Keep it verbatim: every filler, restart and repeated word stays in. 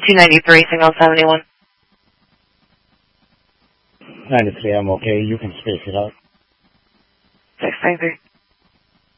two ninety-three, single seventy-one. ninety-three, I'm okay. You can space it out. six ninety-three.